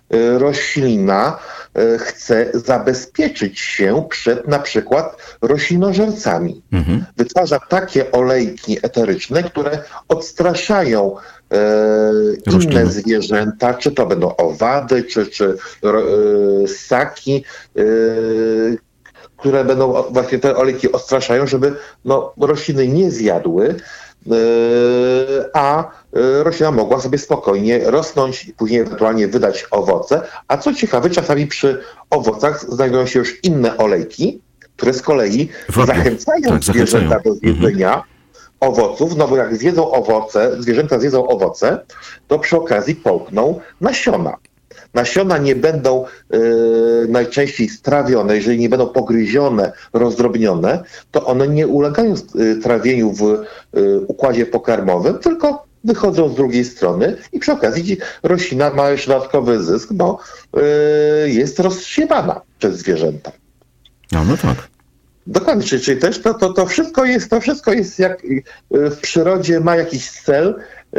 roślina chce zabezpieczyć się przed na przykład roślinożercami. Wytwarza takie olejki eteryczne, które odstraszają inne zwierzęta, czy to będą owady, czy ssaki, które będą właśnie te olejki odstraszają, żeby rośliny nie zjadły, a roślina mogła sobie spokojnie rosnąć i później ewentualnie wydać owoce. A co ciekawe, czasami przy owocach znajdują się już inne olejki, które z kolei zachęcają zwierzęta do zjedzenia owoców, no bo jak zwierzęta zjedzą owoce, to przy okazji połkną nasiona. Nasiona nie będą najczęściej strawione, jeżeli nie będą pogryzione, rozdrobnione, to one nie ulegają trawieniu w układzie pokarmowym, tylko wychodzą z drugiej strony i przy okazji roślina ma jeszcze dodatkowy zysk, bo jest rozsiewana przez zwierzęta. No tak. Dokładnie, czyli też to wszystko jest jak w przyrodzie ma jakiś cel,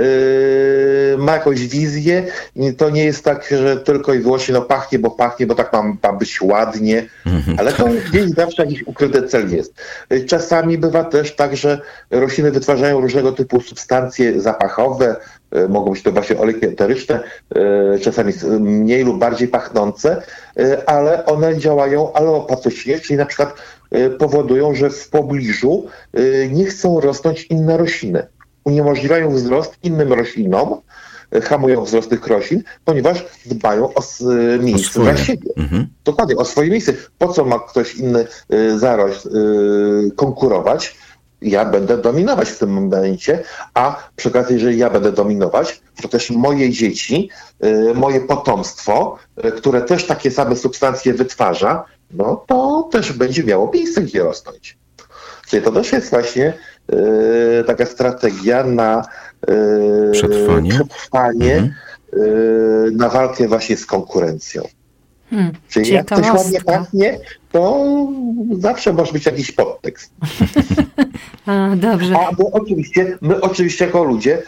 ma jakąś wizję i to nie jest tak, że tylko i wyłącznie pachnie, bo tak ma być ładnie, ale to gdzieś zawsze jakiś ukryty cel jest. Czasami bywa też tak, że rośliny wytwarzają różnego typu substancje zapachowe, mogą być to właśnie olejki eteryczne, czasami mniej lub bardziej pachnące, ale one działają alopatycznie, czyli na przykład powodują, że w pobliżu nie chcą rosnąć inne rośliny. Uniemożliwiają wzrost innym roślinom, hamują wzrost tych roślin, ponieważ dbają o miejsce dla siebie. Dokładnie, o swoje miejsce. Po co ma ktoś inny zarość konkurować? Ja będę dominować w tym momencie, a przy okazji, jeżeli ja będę dominować, to też moje dzieci, moje potomstwo, które też takie same substancje wytwarza, no to też będzie miało miejsce, gdzie rosnąć. Czyli to też jest właśnie taka strategia na przetrwanie, na walkę właśnie z konkurencją. Czyli jak coś ładnie pachnie, to zawsze może być jakiś podtekst. Dobrze. Bo my oczywiście jako ludzie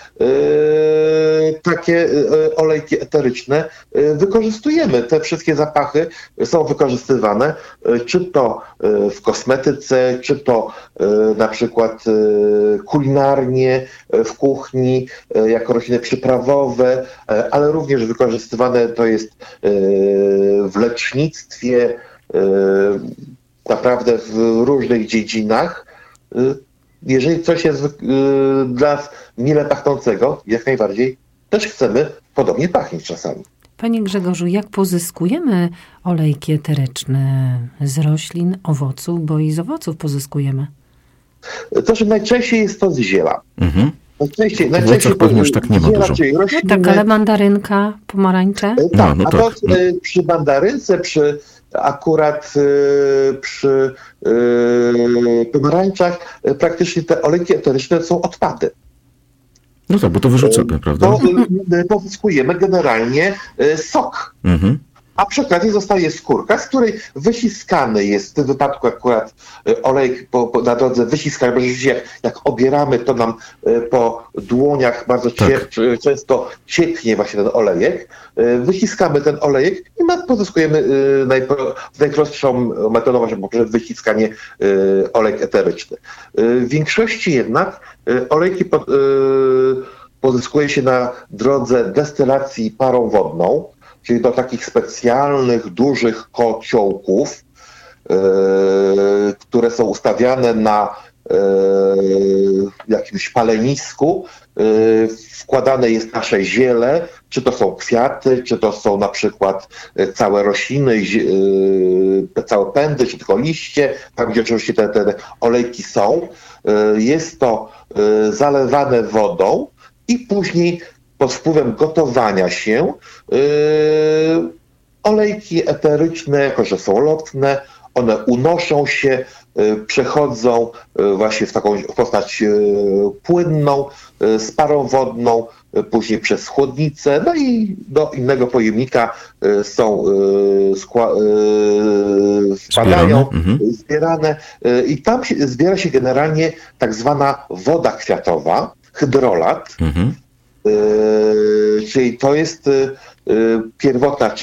takie olejki eteryczne wykorzystujemy. Te wszystkie zapachy są wykorzystywane, czy to w kosmetyce, czy to na przykład kulinarnie, w kuchni, jako rośliny przyprawowe, ale również wykorzystywane to jest w lecznictwie, naprawdę w różnych dziedzinach. Jeżeli coś jest dla nas mile pachnącego, jak najbardziej też chcemy podobnie pachnieć czasami. Panie Grzegorzu, jak pozyskujemy olejki eteryczne z roślin, owoców, bo i z owoców pozyskujemy? To, najczęściej jest to z ziela. Najczęściej pewnie już tak nie ma dużo. Tak, ale mandarynka, pomarańcze? Tak, przy mandarynce, akurat przy pomarańczach praktycznie te olejki eteryczne są odpady. No tak, bo to wyrzucamy, prawda? Pozyskujemy generalnie sok. A przy okazji zostaje skórka, z której wyciskany jest, w tym wypadku akurat olejek na drodze wyciskany, bo rzeczywiście jak obieramy, to nam po dłoniach bardzo często cieknie właśnie ten olejek. Wyciskamy ten olejek i pozyskujemy najprostszą metodą właśnie poprzez wyciskanie olejek eteryczny. W większości jednak olejki pozyskuje się na drodze destylacji parą wodną, czyli do takich specjalnych, dużych kociołków, które są ustawiane na jakimś palenisku. Wkładane jest nasze ziele, czy to są kwiaty, czy to są na przykład całe rośliny, całe pędy, czy tylko liście, tam gdzie oczywiście te olejki są. Jest to zalewane wodą i później pod wpływem gotowania się olejki eteryczne, jako że są lotne, one unoszą się, przechodzą właśnie w taką postać płynną, z parą wodną, później przez chłodnicę, no i do innego pojemnika wpadają, zbierane i tam zbiera się generalnie tak zwana woda kwiatowa, hydrolat, czyli to jest pierwotna